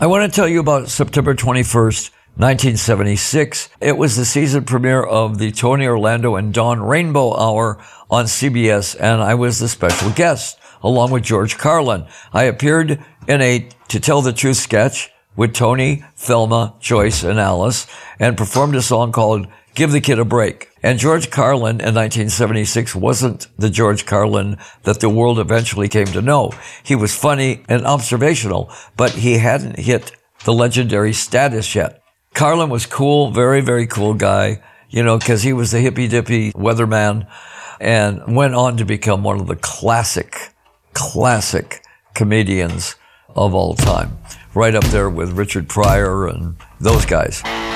I want to tell you about September 21st, 1976. It was the season premiere of the Tony Orlando and Dawn Rainbow Hour on CBS, and I was the special guest, along with George Carlin. I appeared in a To Tell the Truth sketch with Tony, Thelma, Joyce, and Alice, and performed a song called Give the Kid a Break. And George Carlin in 1976 wasn't the George Carlin that the world eventually came to know. He was funny and observational, but he hadn't hit the legendary status yet. Carlin was cool, very, very cool guy, because he was the hippy-dippy weatherman, and went on to become one of the classic comedians of all time. Right up there with Richard Pryor and those guys.